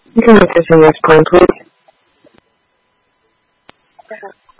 You can make this in your point, please.